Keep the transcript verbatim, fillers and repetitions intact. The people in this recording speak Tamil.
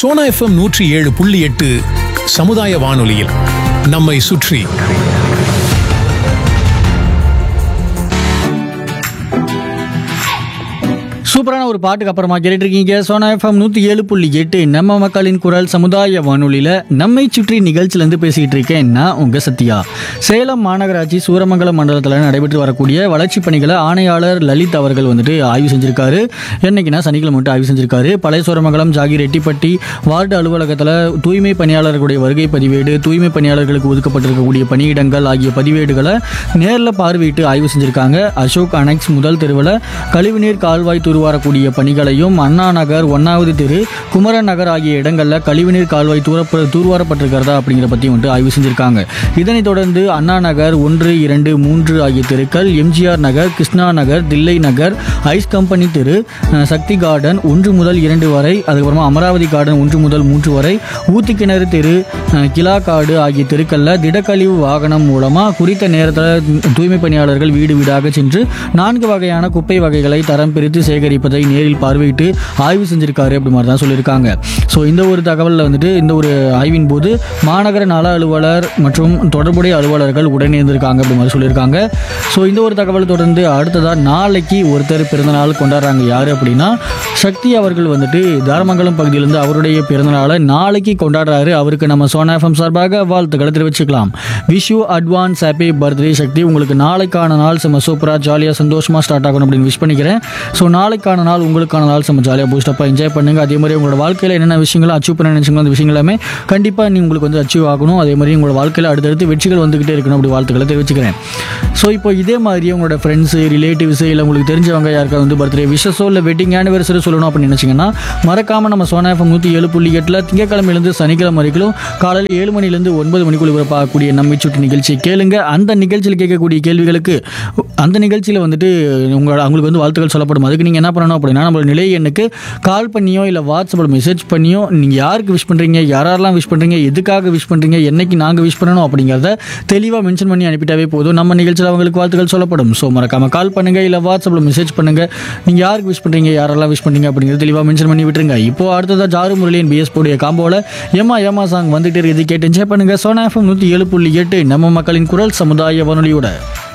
சோனா எஃப்எம் நூற்றி ஏழு புள்ளி எட்டு சமுதாய வானொலியில் நம்மை சுற்றி. சூப்பரான ஒரு பாட்டுக்கு அப்புறமா கேட்டுட்டு இருக்கீங்க சோனா எஃப்எம் நூற்றி ஏழு புள்ளி எட்டு நம்ம மக்களின் குரல் சமுதாய வானொலியில் நம்மை சுற்றி நிகழ்ச்சியிலேருந்து பேசிக்கிட்டு இருக்கேன் நான் உங்கள் சத்யா. சேலம் மாநகராட்சி சூரமங்கலம் மண்டலத்தில் நடைபெற்று வரக்கூடிய வளர்ச்சிப் பணிகளை ஆணையாளர் லலித் அவர்கள் வந்துட்டு ஆய்வு செஞ்சிருக்காரு. என்னைக்குன்னா சனிக்கிழமை மட்டும் ஆய்வு செஞ்சிருக்காரு. பழைய சூரமங்கலம் ஜாகீர் ரெட்டிப்பட்டி வார்டு அலுவலகத்தில் தூய்மை பணியாளர்களுடைய வருகை பதிவேடு, தூய்மை பணியாளர்களுக்கு ஒதுக்கப்பட்டிருக்கக்கூடிய பணியிடங்கள் ஆகிய பதிவேடுகளை நேரில் பார்வையிட்டு ஆய்வு செஞ்சிருக்காங்க. அசோக் அனெக்ஸ் முதல் தெருவில் கழிவுநீர் கால்வாய் தூர்வாரக்கூடிய பணிகளையும், அண்ணா நகர், ஒன்னாவது தெரு, குமரன் நகர் ஆகிய இடங்களில் கழிவுநீர் கால்வாய் தூரப்ப தூர்வாரப்பட்டிருக்கிறதா அப்படிங்கிற பற்றி வந்துட்டு ஆய்வு செஞ்சிருக்காங்க. இதனைத் தொடர்ந்து அண்ணா நகர் ஒன்று, இரண்டு, மூன்று ஆகிய தெருக்கள், எம்ஜிஆர் நகர், கிருஷ்ணா நகர், தில்லை நகர், ஐஸ் கம்பெனி தெரு, சக்தி கார்டன் ஒன்று முதல் இரண்டு வரை, அதுக்கப்புறமா அமராவதி கார்டன் ஒன்று முதல் மூன்று வரை, ஊத்துக்கிணறு தெரு, கிலாக்காடு ஆகிய தெருக்களில் திடக்கழிவு வாகனம் மூலமாக குறித்த நேரத்தில் தூய்மை பணியாளர்கள் வீடு வீடாக சென்று நான்கு வகையான குப்பை வகைகளை தரம் பிரித்து சேகரிப்பதை நேரில் பார்வையிட்டு ஆய்வு செஞ்சிருக்காரு அப்படி மாதிரி தான் சொல்லியிருக்காங்க. ஸோ இந்த ஒரு தகவலில் வந்துட்டு இந்த ஒரு ஆய்வின் போது மாநகர நல அலுவலர் மற்றும் தொடர்புடைய அலுவலர்கள் உடனே இருந்திருக்காங்க அப்படி மாதிரி சொல்லியிருக்காங்க. ஸோ இந்த ஒரு தகவல் தொடர்ந்து அடுத்ததாக நாளைக்கு ஒருத்தர் பிறந்தநாள் கொண்டாடுறாங்க. யார் அப்படின்னா சக்தி அவர்கள் வந்துட்டு தாரமங்கலம் பகுதியிலிருந்து அவருடைய பிறந்தநாளை நாளைக்கு கொண்டாடுறாரு. அவருக்கு நம்ம சோனா எஃப்எம் சார்பாக வாழ்த்துக்களை தெரிவிச்சுக்கலாம். Wish you advance happy birthday சக்தி. உங்களுக்கு நாளைக்கான நாள் செம்ம சூப்பராக ஜாலியாக சந்தோஷமாக ஸ்டார்ட் ஆகணும் அப்படின்னு விஷ் பண்ணிக்கிறேன். ஸோ நாளைக்கான நாள் உங்களுக்கான நாள் செம்ம ஜாலியாக பூஸ்டப்பாக என்ஜாய் பண்ணுங்கள். அதே மாதிரி உங்களோட வாழ்க்கையில் என்னென்ன விஷயங்களை அச்சீவ் பண்ண நினைச்சிங்களோ அந்த விஷயங்கள் எல்லாமே கண்டிப்பாக நீ உங்களுக்கு வந்து அச்சீவ் ஆகணும். அதே மாதிரி உங்களோட வாழ்க்கையில் அடுத்தடுத்து வெற்றிகள் வந்துகிட்டே இருக்கணும் அப்படி வாழ்த்துக்களை தெரிவிச்சுக்கிறேன். ஸோ இப்போ இதே மாதிரி உங்களோட ஃப்ரெண்ட்ஸு, ரிலேட்டிவ்ஸு, இல்லை உங்களுக்கு தெரிஞ்சவங்க யாருக்காவது வந்து பர்த்டே விஷஸோ இல்லை வெட்டிங் ஆனிவர்சரி சொல்லணும் அப்படின்னு நினச்சிங்கன்னா மறக்காமல் நம்ம சோனா எஃப்எம் நூற்றி ஏழு புள்ளி எட்டில் திங்கக்கிழமையிலேருந்து சனிக்கிழமை வரைக்கும் காலையில் ஏழு மணிலேருந்து ஒன்பது மணிக்குள்ள பார்க்கக்கூடிய நம்மை சுற்றி நிகழ்ச்சி கேளுங்க. அந்த நிகழ்ச்சியில் கேட்கக்கூடிய கேள்விகளுக்கு அந்த நிகழ்ச்சியில் வந்துட்டு உங்கள் அவங்களுக்கு வந்து வாழ்த்துக்கள் சொல்லப்படும். அதுக்கு நீங்கள் என்ன பண்ணணும் அப்படின்னா நம்மளோட நிலை எண்ணுக்கு கால் பண்ணியோ இல்லை வாட்ஸ்அப்பில் மெசேஜ் பண்ணியோ நீங்கள் யாருக்கு விஷ் பண்ணுறீங்க, யாரெல்லாம் விஷ் பண்ணுறீங்க, எதுக்காக விஷ் பண்ணுறீங்க, என்னைக்கு நாங்கள் விஷ் பண்ணணும் அப்படிங்கிறத தெளிவாக மென்ஷன் பண்ணி அனுப்பிட்டாவே போதும். நம்ம நிகழ்ச்சியில் அவங்களுக்கு வாழ்த்துக்கள் சொல்லப்படும். ஸோ மறக்காமல் கால் பண்ணுங்கள் இல்லை வாட்ஸ்அப்பில் மெசேஜ் பண்ணுங்கள். நீங்கள் யாருக்கு விஷ் பண்ணுறீங்க, யாரெல்லாம் விஷ் பண்ணுறீங்க அப்படிங்கிறத தெளிவாக மென்ஷன் பண்ணி விட்டுருங்க. இப்போ அடுத்ததாக ஜாரு முரளியின் பிஎஸ் போடைய காம்போவில் ஏமா ஏமா சாங் வந்துட்டு இருக்குது. கேட்டு என்ஜாய் பண்ணுங்கள். சோனா எஃப்எம் நூற்றி ஏழு புள்ளி எட்டு நம்ம மக்களின் குரல் சமுதாய வானொலியோட.